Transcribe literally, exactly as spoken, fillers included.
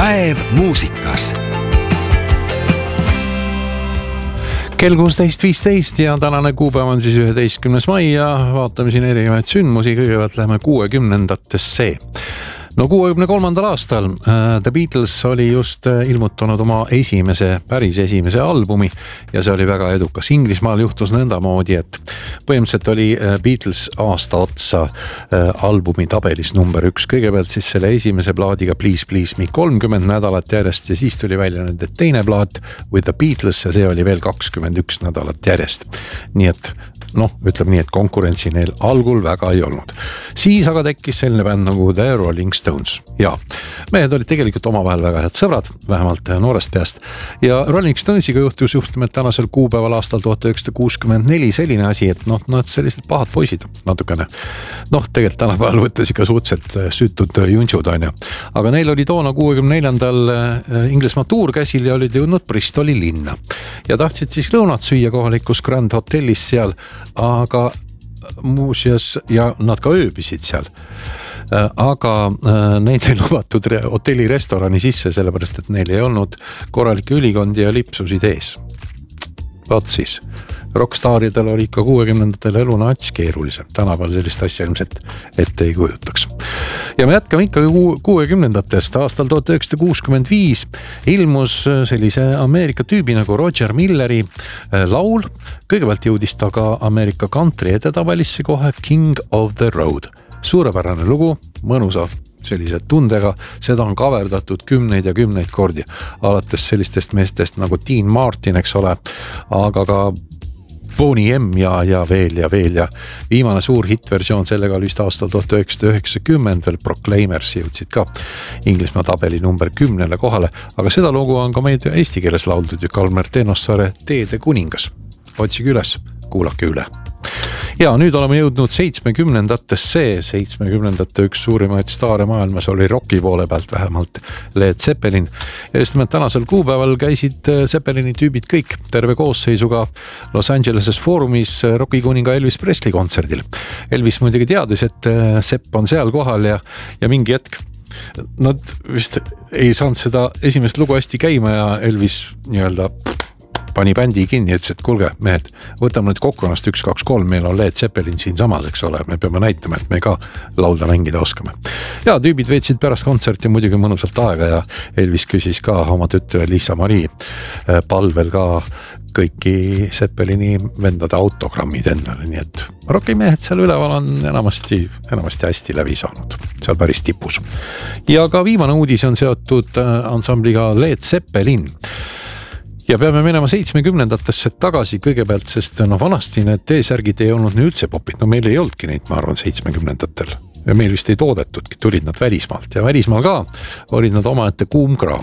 Päev muusikas. Kell kuusteist viisteist ja tänane kuupäev on siis üheteistkümnes mai ja vaatame siin erinevaid sündmusi. Kõigepealt lähme kuuekümnendatesse. No kuuekümne kolmandal aastal The Beatles oli just ilmutanud oma esimese, päris esimese albumi ja see oli väga edukas. Inglismaal juhtus nõndamoodi, et põhimõtteliselt oli Beatles aasta otsa albumi tabelis number üks. Kõigepealt siis selle esimese plaadiga Please Please Me kolmkümmend nädalat järjest ja siis tuli välja nende teine plaat With The Beatles ja see oli veel kakskümmend üks nädalat järjest. Nii et noh, ütleb nii, et konkurentsi neil algul väga ei olnud. Siis aga tekkis selline bänd nagu The Rolling Stones. Ja mehed olid tegelikult omavahel väga head sõbrad, vähemalt noorest peast. Ja Rolling Stonesiga juhtus juhtumelt tänasel kuupäeval aastal tuhat üheksasada kuuskümmend neli selline asi, et noh, no, sellised pahad poisid natukene. Noh, tegelikult tänapäeval võttes ikka suhteliselt süütud juntsud on ja. Aga neil oli toona kuuekümne neljandal Inglismaa tuur käsil ja olid jõudnud Bristoli linna. Ja tahtsid siis lõunat süüa kohalikus Grand Hotellis seal, aga muuseas ja nad ka ööbisid seal. Aga neid ei lubatud hotelli restorani sisse, sellepärast et neil ei olnud korralikke ülikondi ja lipsusid ees. Vaat siis, rockstaaridel oli ikka kuuekümnendatel elu nats keerulisem. Tänapäeval sellist asja ilmselt ette ei kujutaks. Ja me jätkame ikka kuuekümnendatest. Aastal tuhat üheksasada kuuskümmend viis ilmus sellise Ameerika tüübi nagu Roger Milleri laul. Kõigepealt jõudis ta ka Ameerika country edetabelisse kohe King of the Road. Suurepärane lugu, mõnusa sellise tundega, seda on kaverdatud kümneid ja kümneid kordi, alates sellistest meestest nagu Dean Martin, eks ole, aga ka Boney M ja, ja veel ja veel ja viimane suur hitversioon sellega oli vist aastal tuhat üheksasada üheksakümmend veel Proclaimers jõudsid ka Inglismaa tabeli number kümnele kohale, aga seda lugu on ka meid eesti keeles lauldud ja Kalmer Tenossaare Teede kuningas. Otsige üles, kuulake üle. Ja nüüd oleme jõudnud seitsmekümnendatesse, seitsmekümnendate üks suurimaid staare maailmas oli rocki poole pealt vähemalt Led Zeppelin. Ja just nimelt tänasel kuupäeval käisid Zeppelini tüübid kõik terve koosseisuga Los Angeleses Foorumis rockikuninga Elvis Presley kontserdil. Elvis muidugi teadis, et Sepp on seal kohal ja, ja mingi hetk nad vist ei saanud seda esimest lugu hästi käima ja Elvis nii-öelda pani bändi kinni ja ütles, et kuulge, mehed, võtame nüüd kokkunast üks, kaks, kolm, meil on Led Zeppelin siin samas, eks ole, me peame näitama, et me ka laulda mängida oskame. Ja tüübid veetsid pärast kontserti muidugi mõnusalt aega ja Elvis küsis ka oma tütre Liisa-Marii palvel ka kõiki Zeppelini vendade autogrammid endale, nii et rockimehed seal üleval on enamasti, enamasti hästi läbi saanud, seal päris tipus. Ja ka viimane uudis on seotud ansambliga Led Zeppelin. Ja peame minema seitsmekümnendatesse tagasi kõigepealt, sest no vanasti need T-särgid ei olnud nii üldse popid. No meil ei olnudki neid, ma arvan, seitsmekümnendatel. Ja meil vist ei toodetudki, tulid nad välismaalt. Ja välismaal ka olid nad omaette kuumkraam.